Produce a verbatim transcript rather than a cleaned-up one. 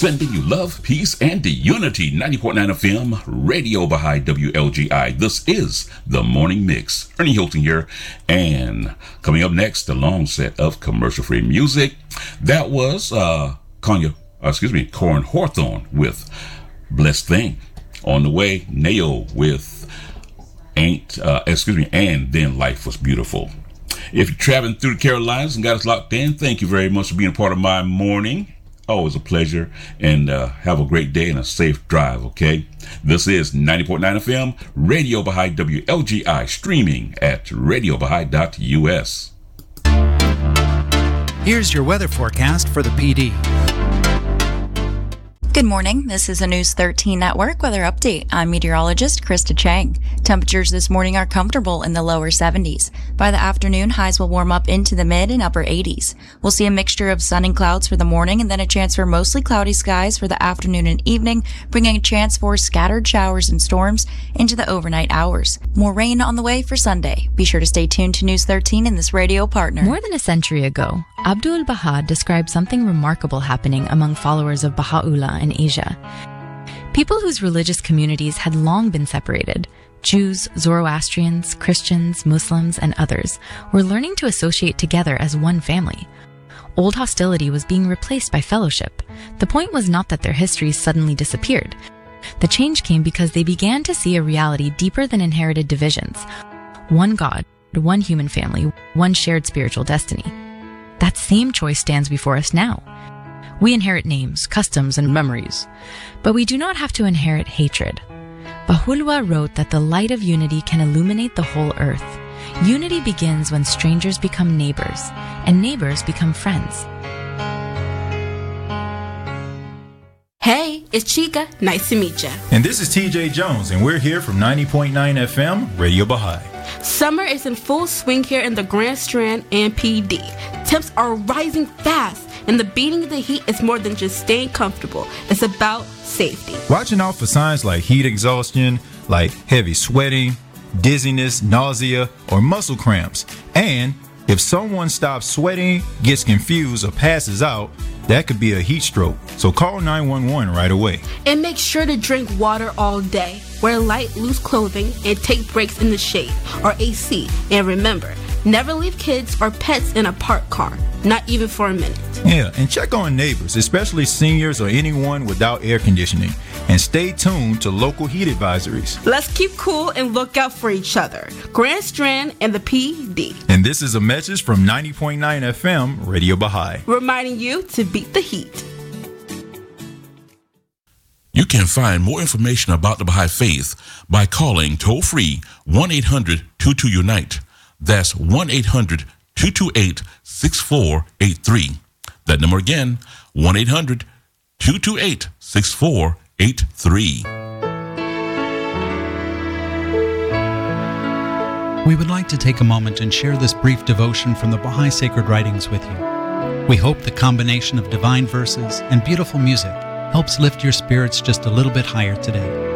sending you love, peace, and unity. ninety point nine F M, Radio Baha'i, W L G I. This is The Morning Mix. Ernie Hilton here. And coming up next, the long set of commercial-free music. That was uh, Konya, uh, excuse me, Corin Hawthorne with Blessed Thing. On the way, Nail with Ain't, uh, excuse me, and Then Life Was Beautiful. If you're traveling through the Carolinas and got us locked in, thank you very much for being a part of my morning. Always a pleasure, and uh, have a great day and a safe drive, okay? This is ninety point nine F M, Radio Baha'i, W L G I, streaming at radio baha'i dot U S. Here's your weather forecast for the P D. Good morning. This is a News thirteen Network weather update. I'm meteorologist Krista Chang. Temperatures this morning are comfortable in the lower seventies. By the afternoon, highs will warm up into the mid and upper eighties. We'll see a mixture of sun and clouds for the morning and then a chance for mostly cloudy skies for the afternoon and evening, bringing a chance for scattered showers and storms into the overnight hours. More rain on the way for Sunday. Be sure to stay tuned to News thirteen and this radio partner. More than a century ago, Abdul Baha described something remarkable happening among followers of Baha'u'llah in Asia. People whose religious communities had long been separated, Jews, Zoroastrians, Christians, Muslims, and others, were learning to associate together as one family. Old hostility was being replaced by fellowship. The point was not that their histories suddenly disappeared. The change came because they began to see a reality deeper than inherited divisions. One God, one human family, one shared spiritual destiny. That same choice stands before us now. We inherit names, customs, and memories, but we do not have to inherit hatred. Baha'u'llah wrote that the light of unity can illuminate the whole earth. Unity begins when strangers become neighbors, and neighbors become friends. Hey, it's Chica. Nice to meet ya. And this is T J Jones, and we're here from ninety point nine F M, Radio Baha'i. Summer is in full swing here in the Grand Strand and P D. Temps are rising fast, and the beating of the heat is more than just staying comfortable. It's about safety. Watching out for signs like heat exhaustion, like heavy sweating, dizziness, nausea, or muscle cramps. And if someone stops sweating, gets confused, or passes out, that could be a heat stroke. So call nine one one right away. And make sure to drink water all day. Wear light, loose clothing, and take breaks in the shade or A C. And remember, never leave kids or pets in a parked car, not even for a minute. Yeah, and check on neighbors, especially seniors or anyone without air conditioning. And stay tuned to local heat advisories. Let's keep cool and look out for each other. Grand Strand and the P D. And this is a message from ninety point nine F M, Radio Baha'i. Reminding you to beat the heat. You can find more information about the Baha'i Faith by calling toll-free one eight hundred two two unite. That's one eight hundred two two eight six four eight three. That number again, one eight hundred two two eight six four eight three. We would like to take a moment and share this brief devotion from the Baha'i Sacred Writings with you. We hope the combination of divine verses and beautiful music helps lift your spirits just a little bit higher today.